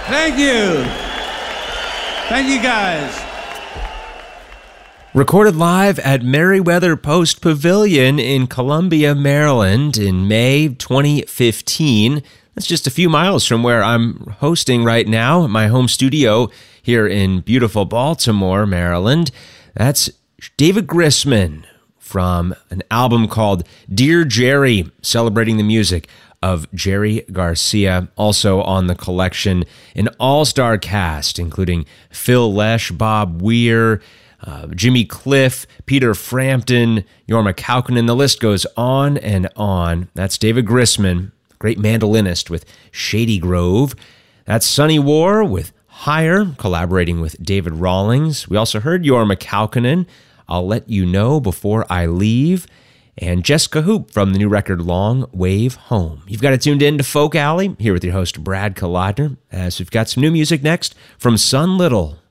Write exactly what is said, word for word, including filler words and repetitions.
Thank you. Thank you, guys. Recorded live at Merriweather Post Pavilion in Columbia, Maryland in May twenty fifteen. That's just a few miles from where I'm hosting right now, my home studio here in beautiful Baltimore, Maryland. That's David Grisman from an album called Dear Jerry, celebrating the music of Jerry Garcia. Also on the collection, an all-star cast, including Phil Lesh, Bob Weir, uh, Jimmy Cliff, Peter Frampton, Jorma Kaukonen. The list goes on and on. That's David Grisman, great mandolinist with Shady Grove. That's Sonny War with Higher, collaborating with David Rawlings. We also heard Jorma Kaukonen, I'll Let You Know Before I Leave, and Jessica Hoop from the new record Long Wave Home. You've got it tuned in to Folk Alley, here with your host Brad Kalodner, as we've got some new music next from Sun Little.